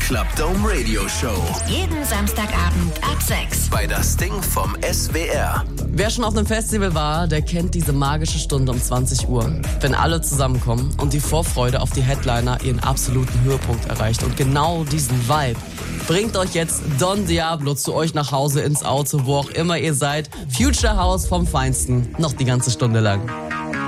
Club Dome Radio Show. Jeden Samstagabend ab 6. Bei Das Ding vom SWR. Wer schon auf einem Festival war, der kennt diese magische Stunde um 20 Uhr. Wenn alle zusammenkommen und die Vorfreude auf die Headliner ihren absoluten Höhepunkt erreicht. Und genau diesen Vibe bringt euch jetzt Don Diablo zu euch nach Hause ins Auto, wo auch immer ihr seid. Future House vom Feinsten, noch die ganze Stunde lang.